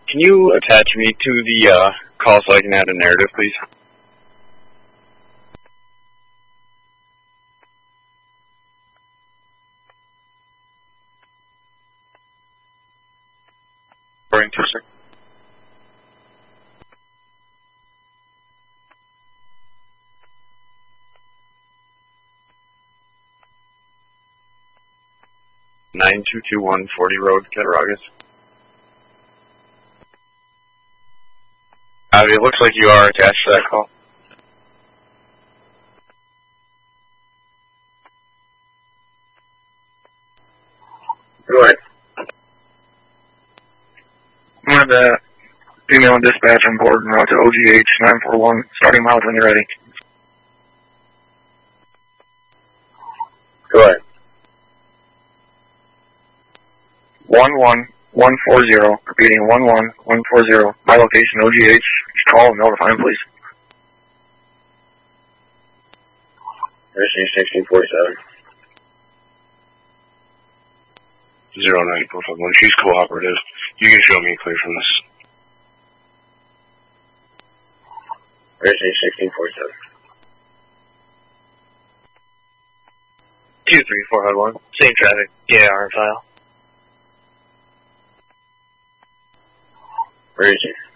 Can you attach me to the call so I can add a narrative, please? Going to, sir. Nine two two one 40 Road, Cattaraugus. It looks like you are attached to that call. Go ahead. I'm going to female dispatch on board and route to OGH 941, starting miles when you're ready. Go ahead. 11140, repeating 11140. My location, OGH. Just call and notify him, please. Mission 1647. 09451. She's cooperative. You can show me clear from this. Mission 1647. 23401. Same traffic. AR file. Where is he?